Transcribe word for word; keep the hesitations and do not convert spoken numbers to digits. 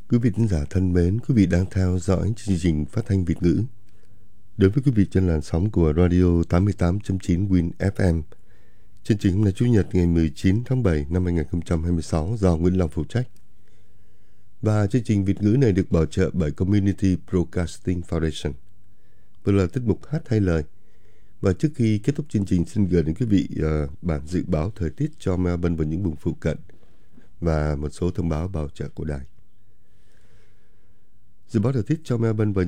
Quý vị khán giả thân mến, quý vị đang theo dõi chương trình phát thanh Việt ngữ đến với quý vị trên làn sóng của Radio tám mươi tám chấm chín Win ép em. Chương trình hôm nay Chủ nhật ngày mười chín tháng bảy năm hai nghìn không trăm hai mươi sáu do Nguyễn Long phụ trách. Và chương trình Việt ngữ này được bảo trợ bởi Community Broadcasting Foundation. Vừa là tiết mục hát hay lời. Và trước khi kết thúc chương trình, xin gửi đến quý vị uh, bản dự báo thời tiết cho Melbourne và những vùng phụ cận và một số thông báo bảo trợ của đài. Dự báo thời tiết cho Melbourne và